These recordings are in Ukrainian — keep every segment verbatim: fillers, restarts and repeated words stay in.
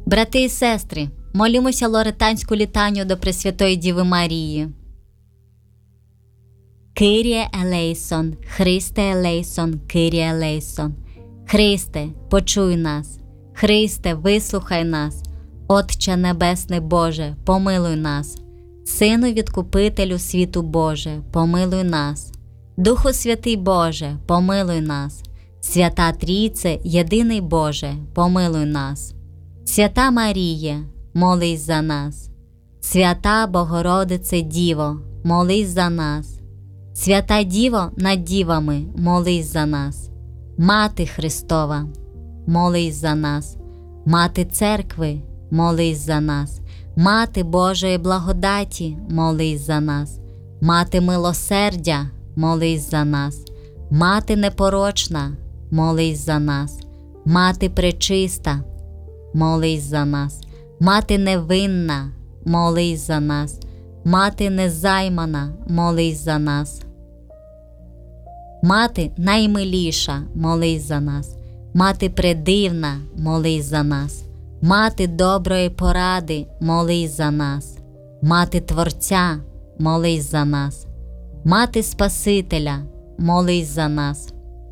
Брати і сестри, молімося лоретанську літанню до Пресвятої Діви Марії. Киріє елейсон, Христе елейсон, Киріє елейсон. Христе, почуй нас. Христе, вислухай нас. Отче Небесний Боже, помилуй нас. Сину Відкупителю світу Боже, помилуй нас. Духу Святий Боже, помилуй нас. Свята Трійце, єдиний Боже, помилуй нас. Свята Маріє, молись за нас. Свята Богородице Діво, молись за нас. Свята Діво над дівами, молись за нас. Мати Христова, молись за нас. Мати Церкви, молись за нас. Мати Божої благодаті, молись за нас. Мати милосердя, молись за нас. Мати непорочна, молись за нас. Мати пречиста, молись за нас. Мати невинна, молись за нас. Мати незаймана, молись за нас. Мати наймиліша, молись за нас. Мати предивна, молись за нас. Мати доброї поради, молись за нас. Мати Творця, молись за нас. Мати Спасителя, молись за нас.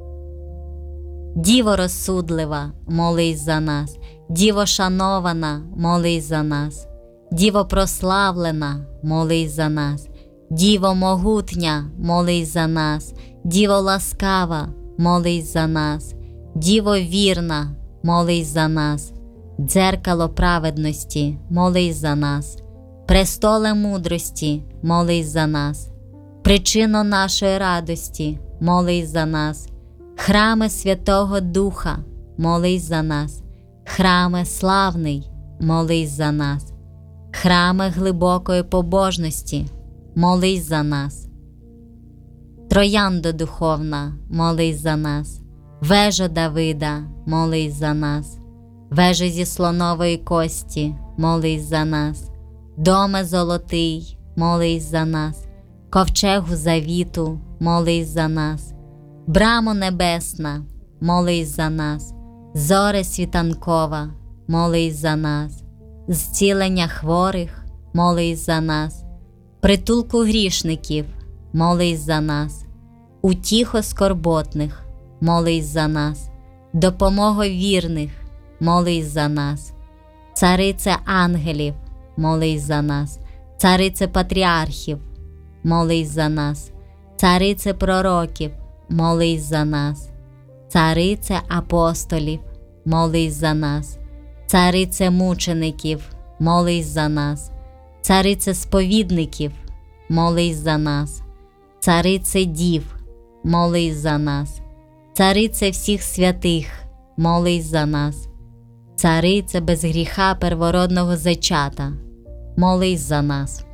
Діво розсудлива, молись за нас. Діво шанована, молись за нас. Діво прославлена, молись за нас. Діво могутня, молись за нас. Діво ласкава, молись за нас. Діво вірна, молись за нас. Дзеркало праведності, молись за нас. Престоле мудрості, молись за нас. Причино нашої радості, молись за нас. Храме Святого Духа, молись за нас. Храме славний, молись за нас. Храме глибокої побожності, молись за нас. Трояндо духовна, молись за нас. Вежо Давида, молись за нас. Вежо зі слонової кості, молись за нас. Доме золотий, молись за нас. Ковчегу завіту, молись за нас. Брамо небесна, молись за нас. Зоре світанкова, молись за нас. Зцілення хворих, молись за нас. Притулку грішників, молись за нас. Утіхо скорботних, молись за нас. Допомого вірних, молись за нас. Царице ангелів, молись за нас. Царице патріархів, молись за нас. Царице пророків, молись за нас. Царице апостолів, молись за нас. Царице мучеників, молись за нас. Царице сповідників, молись за нас. Царице дів, молись за нас. Царице всіх святих, молись за нас. Царице без гріха первородного зачата, молись за нас.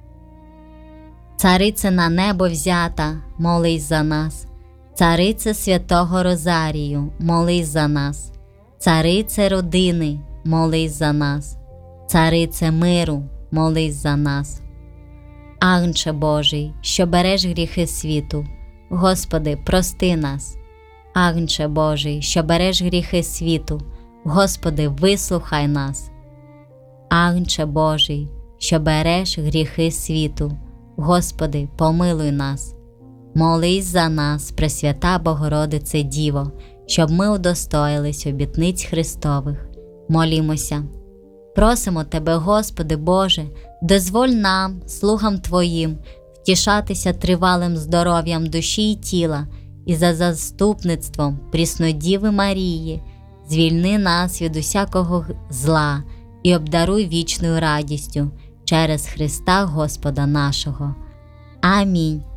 Царице на небо взята, молись за нас. Царице святого Розарію, молись за нас. Царице родини, молись за нас. Царице миру, молись за нас. Агнче Божий, що береш гріхи світу, Господи, прости нас. Агнче Божий, що береш гріхи світу, Господи, вислухай нас. Агнче Божий, що береш гріхи світу, Господи, помилуй нас. Молись за нас, Пресвята Богородице Діво, щоб ми удостоїлись обітниць Христових. Молімося. Просимо Тебе, Господи Боже, дозволь нам, слугам Твоїм, втішатися тривалим здоров'ям душі і тіла, і за заступництвом Преснодіви Марії звільни нас від усякого зла і обдаруй вічною радістю через Христа Господа нашого. Амінь.